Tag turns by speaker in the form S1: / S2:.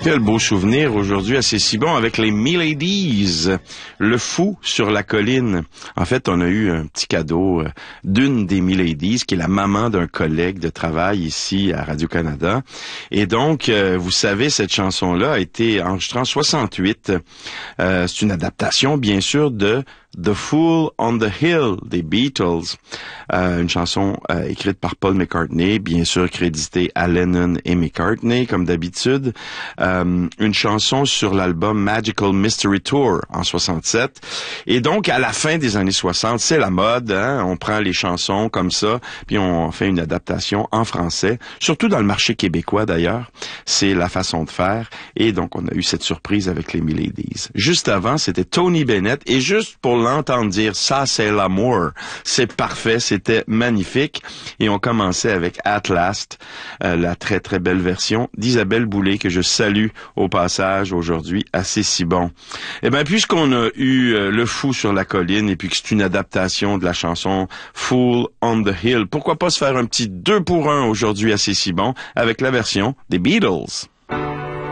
S1: Quel beau souvenir aujourd'hui assez si bon avec les Miladies, le fou sur la colline. En fait, on a eu un petit cadeau d'une des Miladies, qui est la maman d'un collègue de travail ici à Radio-Canada. Et donc, vous savez, cette chanson-là a été enregistrée en 68. C'est une adaptation, bien sûr, de The Fool on the Hill des Beatles, une chanson écrite par Paul McCartney, bien sûr créditée à Lennon et McCartney comme d'habitude, une chanson sur l'album Magical Mystery Tour en 67. Et donc à la fin des années 60, c'est la mode, hein? On prend les chansons comme ça, puis on fait une adaptation en français, surtout dans le marché québécois d'ailleurs, c'est la façon de faire. Et donc on a eu cette surprise avec les Miladies. Juste avant, c'était Tony Bennett, et juste pour l'entendre dire ça c'est l'amour, c'est parfait, c'était magnifique. Et on commençait avec At Last, la très très belle version d'Isabelle Boulay que je salue au passage aujourd'hui, assez si bon. Eh bien, puisqu'on a eu le fou sur la colline et puis que c'est une adaptation de la chanson Fool on the Hill, pourquoi pas se faire un petit 2 pour 1 aujourd'hui assez si bon avec la version des Beatles.